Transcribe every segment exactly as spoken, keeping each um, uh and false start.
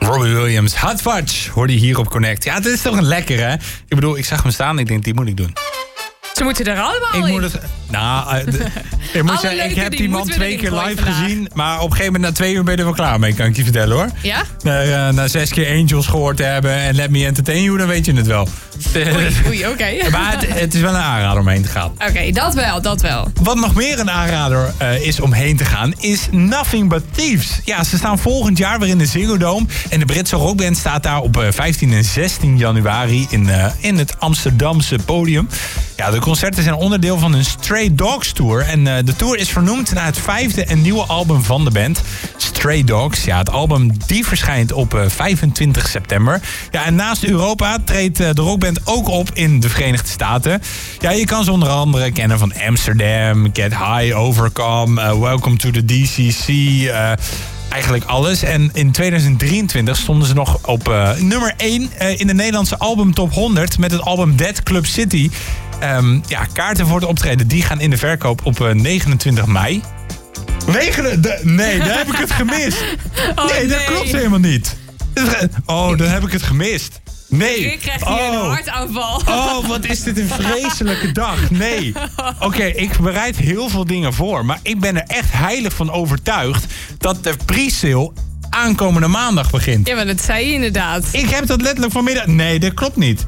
Robbie Williams, Hot Fudge, hoorde je hier op Connect. Ja, het is toch een lekker, hè? Ik bedoel, ik zag hem staan en ik denk, die moet ik doen. Ze moeten er allemaal ik in. Moet het, nou, uh, de, ik, moet zeggen, ik heb die, die man twee keer live vandaag. gezien. Maar op een gegeven moment, na twee uur ben je er wel klaar mee, kan ik je vertellen, hoor. Ja? Na, uh, na zes keer Angels gehoord te hebben en Let Me Entertain You, dan weet je het wel. Oei, oei, oké. Okay. Maar het, het is wel een aanrader om heen te gaan. Oké, okay, dat wel, dat wel. Wat nog meer een aanrader uh, is om heen te gaan, is Nothing But Thieves. Ja, ze staan volgend jaar weer in de Ziggo Dome. En de Britse rockband staat daar op uh, vijftien en zestien januari in, uh, in het Amsterdamse podium. Ja, de concerten zijn onderdeel van een Stray Dogs Tour. En uh, de tour is vernoemd naar het vijfde en nieuwe album van de band, Stray Dogs. Ja, het album die verschijnt op uh, vijfentwintig september. Ja, en naast Europa treedt uh, de rockband ook op in de Verenigde Staten. Ja, je kan ze onder andere kennen van Amsterdam, Get High, Overcome, uh, Welcome to the D C C... Uh, Eigenlijk alles. En in tweeduizend drieëntwintig stonden ze nog op uh, nummer één uh, in de Nederlandse album top honderd met het album Dead Club City. Um, ja, kaarten voor het optreden die gaan in de verkoop op uh, negenentwintig mei. Negen, de, nee, daar heb ik het gemist. Oh, nee, nee, dat klopt helemaal niet. Oh, dan heb ik het gemist. Nee. Ik krijg hier oh. een hartaanval. Oh, wat is dit een vreselijke dag. Nee. Oké, okay, ik bereid heel veel dingen voor. Maar ik ben er echt heilig van overtuigd dat de pre-sale aankomende maandag begint. Ja, maar dat zei je inderdaad. Ik heb dat letterlijk vanmiddag... Nee, dat klopt niet.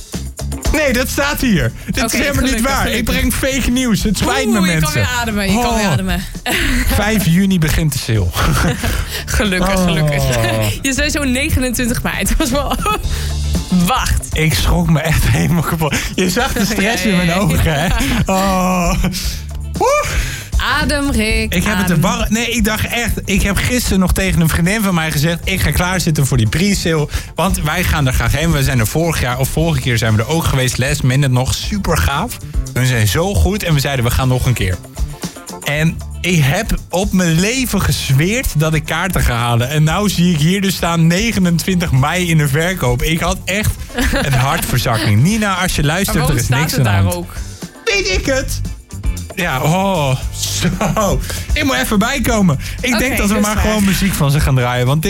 Nee, dat staat hier. Dit okay, is helemaal gelukkig, niet waar. Gelukkig. Ik breng fake nieuws. Het spijt me, mensen. Je kan weer ademen. Je oh. kan weer ademen. vijf juni begint de sale. Gelukkig, oh. gelukkig. Je zei zo negenentwintig mei. Het was wel... Wacht. Ik schrok me echt helemaal kapot. Je zag de stress ja, ja, ja. in mijn ogen, hè? Oh. Woe. Adem, Rick. Ik heb adem. het te barren. Nee, ik dacht echt... Ik heb gisteren nog tegen een vriendin van mij gezegd... Ik ga klaarzitten voor die pre-sale. Want wij gaan er graag heen. We zijn er vorig jaar of vorige keer zijn we er ook geweest. Last minute nog. Super gaaf. We zijn zo goed. En we zeiden, we gaan nog een keer. En ik heb op mijn leven gezweerd dat ik kaarten ga halen. En nou zie ik hier dus staan negenentwintig mei in de verkoop. Ik had echt een hartverzakking. Nina, als je luistert, er is niks aan de hand. Ook? Weet ik het? Ja, oh, zo. Ik moet even bijkomen. Ik okay, denk dat we maar fijn. gewoon muziek van ze gaan draaien. Want dit